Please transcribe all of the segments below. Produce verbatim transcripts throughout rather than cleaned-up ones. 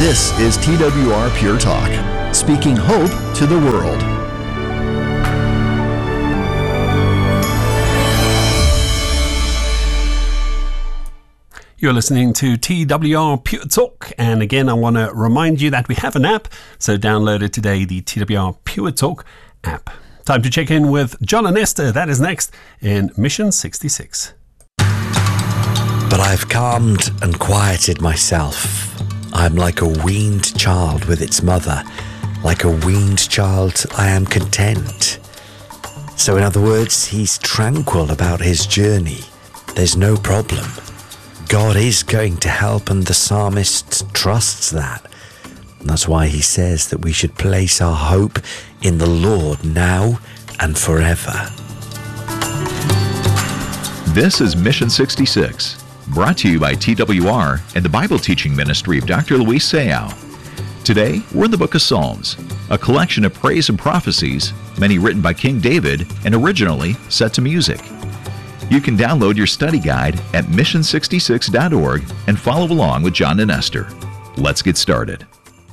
This is T W R Pure Talk, speaking hope to the world. You're listening to T W R Pure Talk, and again I want to remind you that we have an app, so download it today, the T W R Pure Talk app. Time to check in with John and Esther. That is next in Mission sixty-six. But I've calmed and quieted myself. I'm like a weaned child with its mother. Like a weaned child, I am content. So in other words, he's tranquil about his journey. There's no problem. God is going to help, and the psalmist trusts that. And that's why he says that we should place our hope in the Lord now and forever. This is Mission sixty-six. Brought to you by T W R and the Bible teaching ministry of Doctor Luis Sayao. Today, we're in the book of Psalms, a collection of praise and prophecies, many written by King David and originally set to music. You can download your study guide at mission sixty-six dot org and follow along with John and Esther. Let's get started.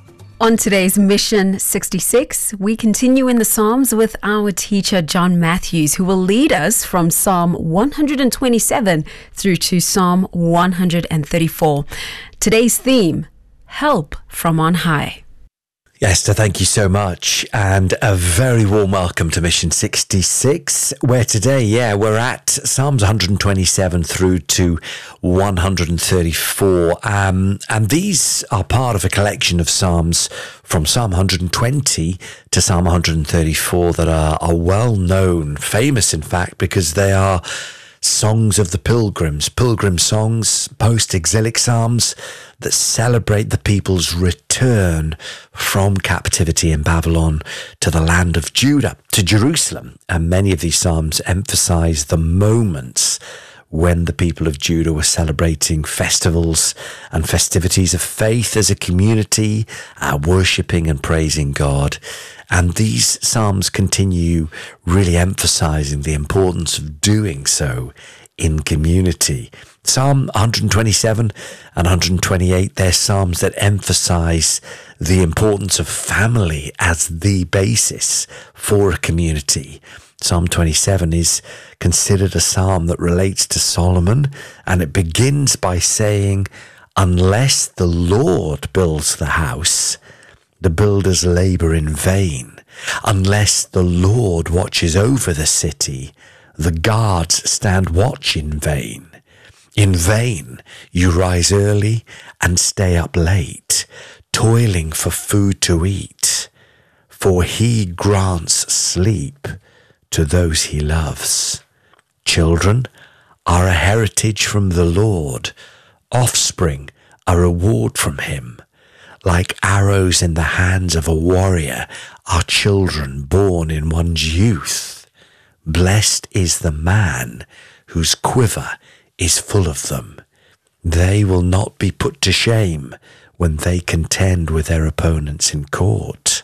On today's Mission sixty-six, we continue in the Psalms with our teacher John Matthews, who will lead us from Psalm one twenty-seven through to Psalm one thirty-four. Today's theme, Help from on High. Esther, thank you so much, and a very warm welcome to Mission sixty-six, where today, yeah, we're at Psalms one twenty-seven through to one thirty-four, um, and these are part of a collection of Psalms from Psalm one twenty to Psalm one thirty-four that are, are well known, famous in fact, because they are songs of the pilgrims, pilgrim songs, post-exilic psalms that celebrate the people's return from captivity in Babylon to the land of Judah, to Jerusalem. And many of these psalms emphasize the moments when the people of Judah were celebrating festivals and festivities of faith as a community, uh, worshipping and praising God. And these psalms continue really emphasizing the importance of doing so in community. Psalm one twenty-seven and one twenty-eight, they're psalms that emphasize the importance of family as the basis for a community. Psalm twenty-seven is considered a psalm that relates to Solomon, and it begins by saying, "Unless the Lord builds the house, the builders labor in vain. Unless the Lord watches over the city, the guards stand watch in vain. In vain you rise early and stay up late, toiling for food to eat, for he grants sleep to those he loves. Children are a heritage from the Lord, offspring a reward from him. Like arrows in the hands of a warrior are children born in one's youth. Blessed is the man whose quiver is full of them. They will not be put to shame when they contend with their opponents in court."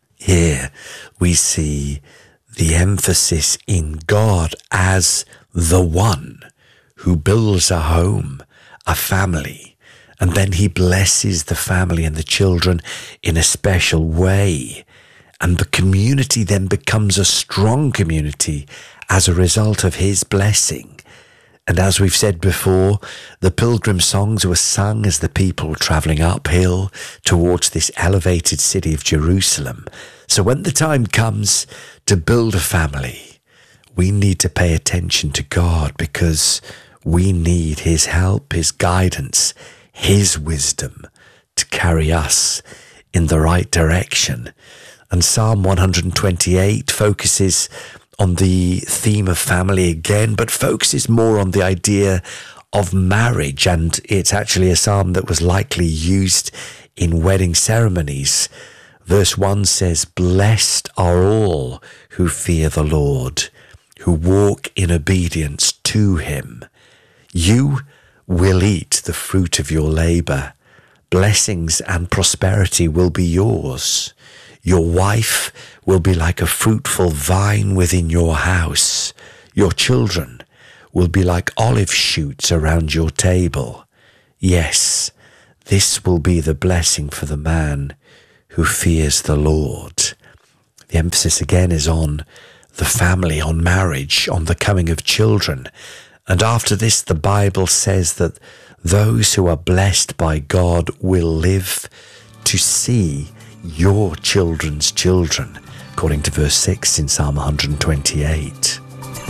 Here we see the emphasis in God as the one who builds a home, a family, and then he blesses the family and the children in a special way. And the community then becomes a strong community as a result of his blessing. And as we've said before, the pilgrim songs were sung as the people were travelling uphill towards this elevated city of Jerusalem. So when the time comes to build a family, we need to pay attention to God, because we need his help, his guidance, his wisdom to carry us in the right direction. And Psalm one twenty-eight focuses on the theme of family again, but focuses more on the idea of marriage. And it's actually a psalm that was likely used in wedding ceremonies. Verse one says, "Blessed are all who fear the Lord, who walk in obedience to him. You will eat the fruit of your labor. Blessings and prosperity will be yours. Your wife will be like a fruitful vine within your house. Your children will be like olive shoots around your table. Yes, This will be the blessing for the man who fears the Lord. The emphasis again is on the family, on marriage, on the coming of children. And after this, the Bible says that those who are blessed by God will live to see your children's children, according to verse six in Psalm one twenty-eight.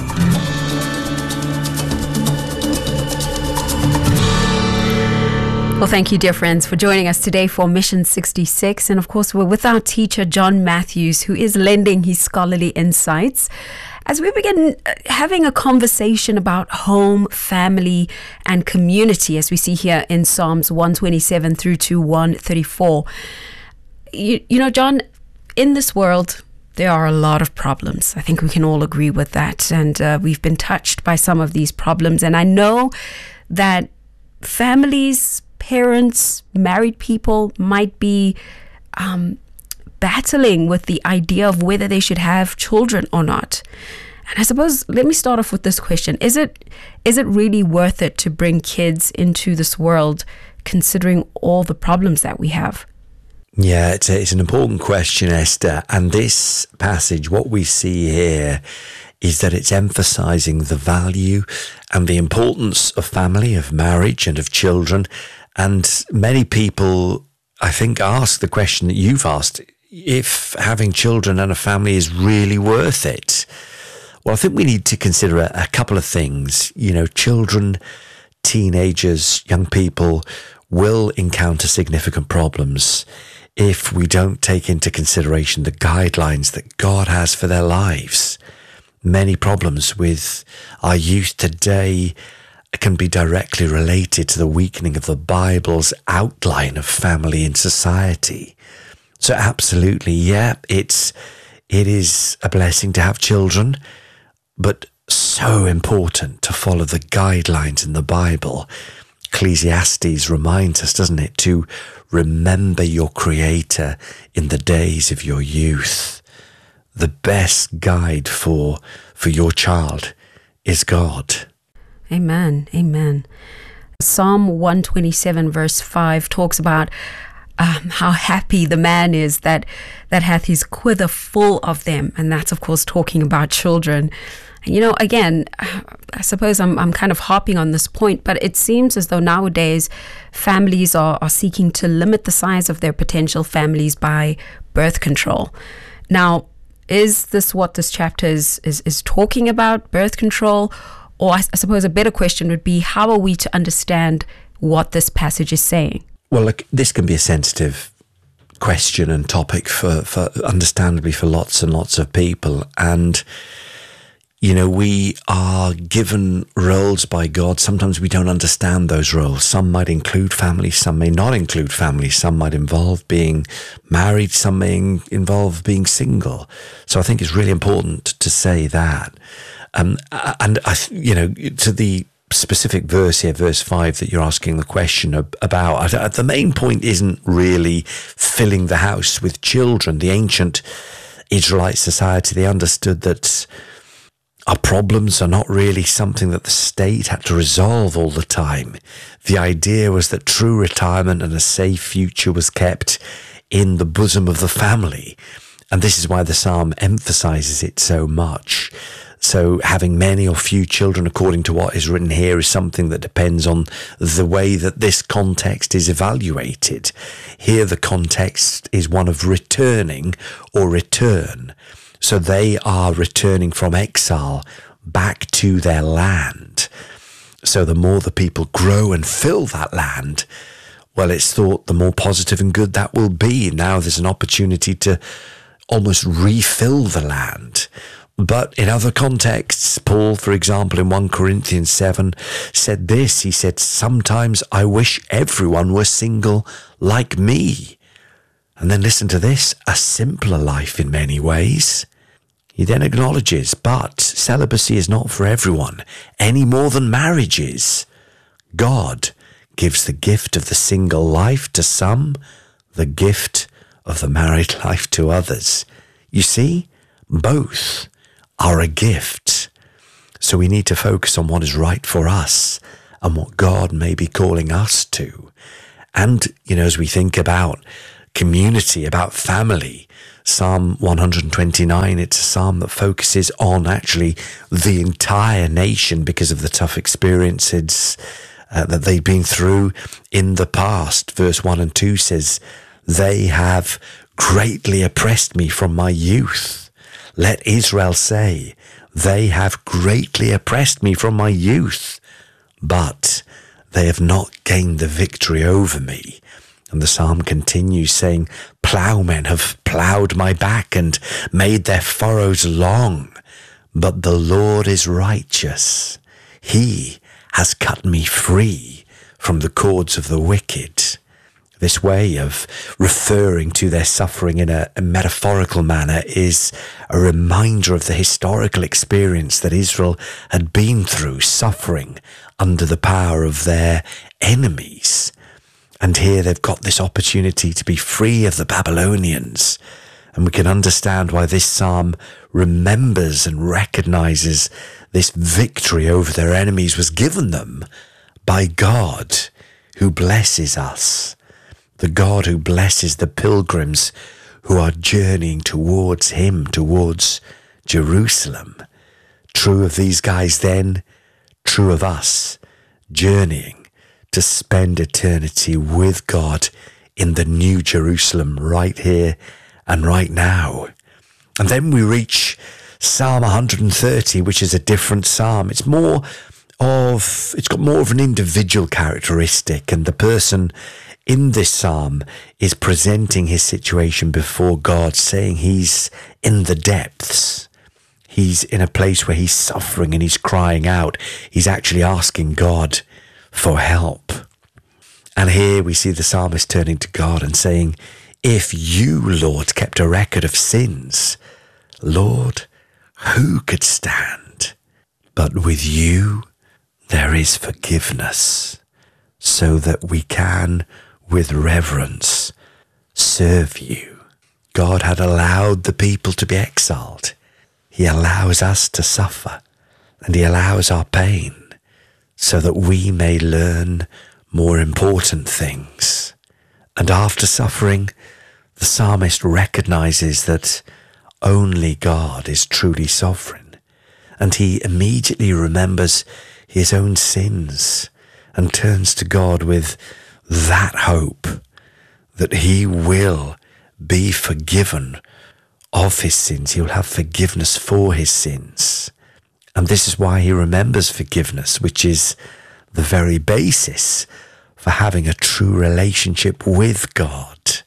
Well, thank you, dear friends, for joining us today for Mission sixty-six. And of course, we're with our teacher, John Matthews, who is lending his scholarly insights as we begin having a conversation about home, family, and community, as we see here in Psalms one twenty-seven through to one thirty-four. You, you know, John, in this world, there are a lot of problems. I think we can all agree with that. And uh, we've been touched by some of these problems. And I know that families, parents, married people might be um, battling with the idea of whether they should have children or not. And I suppose, let me start off with this question. Is it is it really worth it to bring kids into this world, considering all the problems that we have? Yeah, it's, a, it's an important question, Esther. And this passage, what we see here is that it's emphasizing the value and the importance of family, of marriage, and of children. And many people, I think, ask the question that you've asked, if having children and a family is really worth it. Well, I think we need to consider a, a couple of things. You know, children, teenagers, young people will encounter significant problems if we don't take into consideration the guidelines that God has for their lives. Many problems with our youth today can be directly related to the weakening of the Bible's outline of family in society. So absolutely, yeah, it's it is a blessing to have children, but so important to follow the guidelines in the Bible. Ecclesiastes reminds us, doesn't it, to remember your Creator in the days of your youth. The best guide for for your child is God. Amen. Amen. Psalm one twenty-seven verse five talks about um, how happy the man is that that hath his quiver full of them. And that's, of course, talking about children. And, you know, again, I suppose I'm I'm kind of harping on this point, but it seems as though nowadays families are, are seeking to limit the size of their potential families by birth control. Now, is this what this chapter is, is, is talking about, birth control? Or I, I suppose a better question would be, how are we to understand what this passage is saying? Well, look, this can be a sensitive question and topic for, for understandably for lots and lots of people. And, you know, we are given roles by God. Sometimes we don't understand those roles. Some might include family, some may not include family. Some might involve being married, some may involve being single. So I think it's really important to say that. Um, and, I, you know, to the specific verse here, verse five, that you're asking the question about, the main point isn't really filling the house with children. The ancient Israelite society, they understood that our problems are not really something that the state had to resolve all the time. The idea was that true retirement and a safe future was kept in the bosom of the family. And this is why the psalm emphasizes it so much. So having many or few children, according to what is written here, is something that depends on the way that this context is evaluated. Here the context is one of returning or return. So they are returning from exile back to their land. So the more the people grow and fill that land, well, it's thought the more positive and good that will be. Now there's an opportunity to almost refill the land. But in other contexts, Paul, for example, in First Corinthians seven, said this. He said, sometimes I wish everyone were single like me. And then listen to this, a simpler life in many ways. He then acknowledges, but celibacy is not for everyone, any more than marriage is. God gives the gift of the single life to some, the gift of the married life to others. You see, both are a gift. So we need to focus on what is right for us and what God may be calling us to. And, you know, as we think about community, about family, Psalm one hundred twenty-nine, it's a psalm that focuses on actually the entire nation because of the tough experiences uh, that they've been through in the past. Verse one and two says, they have greatly oppressed me from my youth. Let Israel say, they have greatly oppressed me from my youth, but they have not gained the victory over me. And the psalm continues saying, plowmen have plowed my back and made their furrows long, but the Lord is righteous. He has cut me free from the cords of the wicked. This way of referring to their suffering in a, a metaphorical manner is a reminder of the historical experience that Israel had been through, suffering under the power of their enemies. And here they've got this opportunity to be free of the Babylonians. And we can understand why this psalm remembers and recognizes this victory over their enemies was given them by God, who blesses us. The God who blesses the pilgrims who are journeying towards him, towards Jerusalem. True of these guys then, true of us, journeying to spend eternity with God in the New Jerusalem right here and right now. And then we reach Psalm one hundred thirty, which is a different psalm. It's more of, it's got more of an individual characteristic, and the person in this psalm is presenting his situation before God, saying he's in the depths. He's in a place where he's suffering and he's crying out. He's actually asking God for help. And here we see the psalmist turning to God and saying, if you, Lord, kept a record of sins, Lord, who could stand? But with you there is forgiveness, so that we can, with reverence, serve you. God had allowed the people to be exiled. He allows us to suffer, and he allows our pain, so that we may learn more important things. And after suffering, the psalmist recognizes that only God is truly sovereign, and he immediately remembers his own sins and turns to God with that hope that he will be forgiven of his sins. He'll have forgiveness for his sins. And this is why he remembers forgiveness, which is the very basis for having a true relationship with God.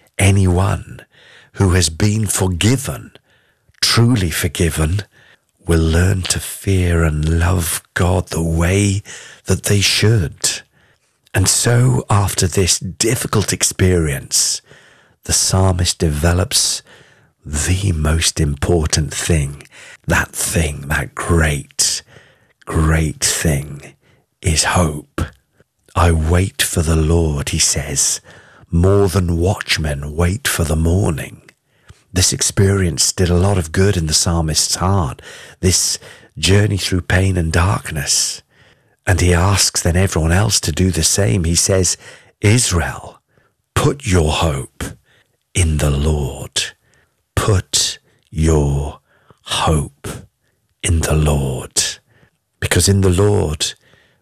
Anyone who has been forgiven, truly forgiven, will learn to fear and love God the way that they should. And so, after this difficult experience, the psalmist develops the most important thing. That thing, that great, great thing is hope. I wait for the Lord, he says, more than watchmen wait for the morning. This experience did a lot of good in the psalmist's heart, this journey through pain and darkness. And he asks then everyone else to do the same. He says, Israel, put your hope in the Lord. Put your hope in the Lord. Because in the Lord,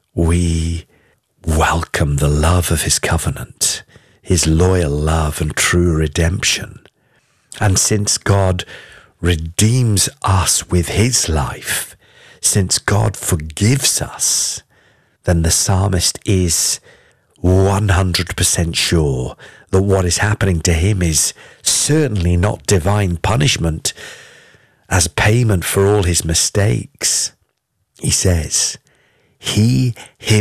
we welcome the love of his covenant, his loyal love and true redemption. And since God redeems us with his life, since God forgives us, then the psalmist is one hundred percent sure that what is happening to him is certainly not divine punishment as payment for all his mistakes. He says, he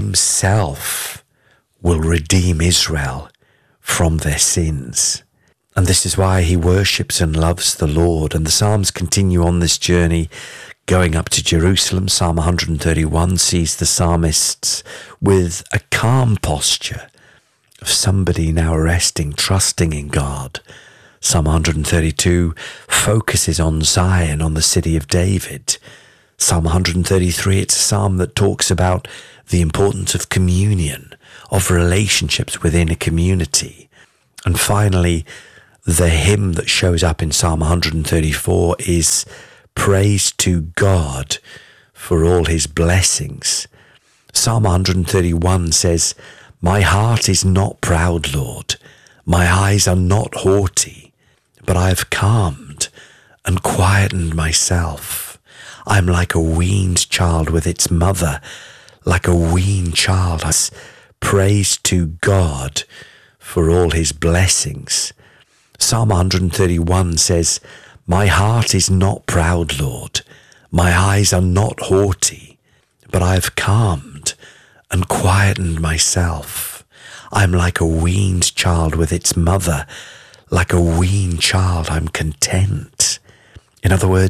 himself will redeem Israel from their sins. And this is why he worships and loves the Lord. And the Psalms continue on this journey, going up to Jerusalem. Psalm one hundred thirty-one sees the psalmists with a calm posture of somebody now resting, trusting in God. Psalm one hundred thirty-two focuses on Zion, on the city of David. Psalm one hundred thirty-three, it's a psalm that talks about the importance of communion, of relationships within a community. And finally, the hymn that shows up in Psalm one hundred thirty-four is praise to God for all his blessings. Psalm one hundred thirty-one says, my heart is not proud, Lord. My eyes are not haughty, but I have calmed and quietened myself. I am like a weaned child with its mother, like a weaned child. Praise to God for all his blessings. Psalm one hundred thirty-one says, my heart is not proud, Lord. My eyes are not haughty, but I have calmed and quietened myself. I am like a weaned child with its mother. Like a weaned child, I'm content. In other words,